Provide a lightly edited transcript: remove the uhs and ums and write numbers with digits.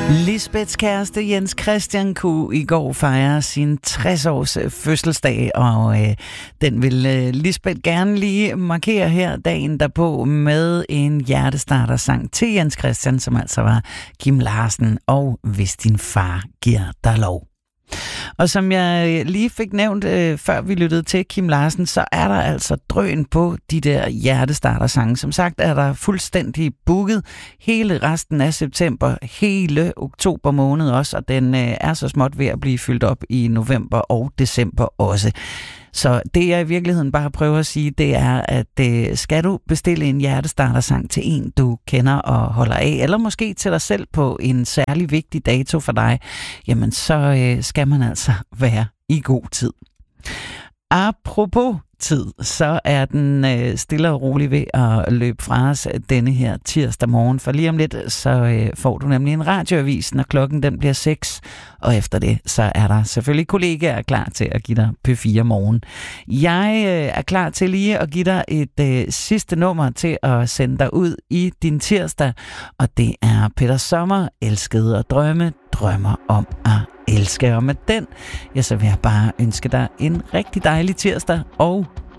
Lisbeths kæreste Jens Christian kunne i går fejre sin 60-års fødselsdag, og den vil Lisbeth gerne lige markere her dagen derpå med en hjertestartersang til Jens Christian, som altså var Kim Larsen og Hvis din far giver dig lov. Og som jeg lige fik nævnt, før vi lyttede til Kim Larsen, så er der altså drøn på de der hjertestartersange. Som sagt er der fuldstændig booket hele resten af september, hele oktober måned også, og den er så småt ved at blive fyldt op i november og december også. Så det jeg i virkeligheden bare prøver at sige, det er, at skal du bestille en hjertestartersang til en, du kender og holder af, eller måske til dig selv på en særlig vigtig dato for dig, jamen så skal man altså være i god tid. Apropos tid, så er den stille og rolig ved at løbe fra os denne her tirsdag morgen. For lige om lidt, så får du nemlig en radioavis, når klokken den bliver 6. Og efter det, så er der selvfølgelig kollegaer klar til at give dig P4 morgen. Jeg er klar til lige at give dig et sidste nummer til at sende dig ud i din tirsdag. Og det er Peter Sommer, Elskede og drømme, drømmer om at elske. Og med den, ja, så vil jeg bare ønske dig en rigtig dejlig tirsdag og